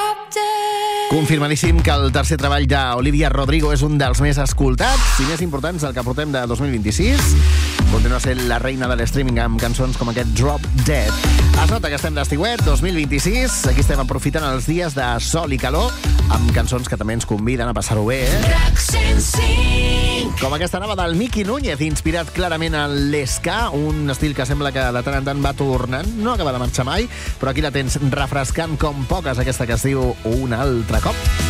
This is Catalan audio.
Confirmadíssim que el tercer treball d'Olivia Rodrigo és un dels més escoltats i més importants del que portem de 2026. Continua sent la reina de l'streaming amb cançons com aquest Drop Dead. Es nota que estem d'estiuet 2026. Aquí estem aprofitant els dies de sol i calor amb cançons que també ens conviden a passar-ho bé, Com aquesta nova del Miki Núñez, inspirat clarament en l'esca, un estil que sembla que de tant en tant va tornant, no acaba de marxar mai, però aquí la tens refrescant com poques, aquesta que es diu Un altre cop.